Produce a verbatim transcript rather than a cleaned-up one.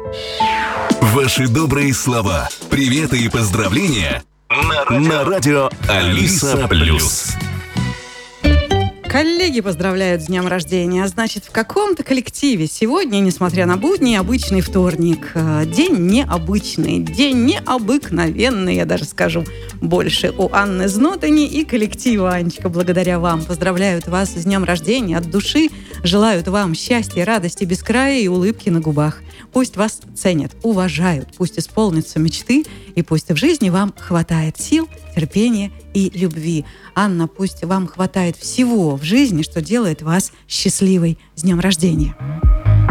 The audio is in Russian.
Ваши добрые слова, приветы и поздравления на радио, на радио Алиса Плюс. Коллеги поздравляют с днем рождения. А значит, в каком-то коллективе сегодня, несмотря на будни, обычный вторник. День необычный, день необыкновенный, я даже скажу больше. У Анны Знотани и коллектива, Анечка, благодаря вам. Поздравляют вас с днем рождения от души. Желают вам счастья, радости без края и улыбки на губах. Пусть вас ценят, уважают, пусть исполнятся мечты, и пусть в жизни вам хватает сил, терпения и любви. Анна, пусть вам хватает всего в жизни, что делает вас счастливой. С днем рождения!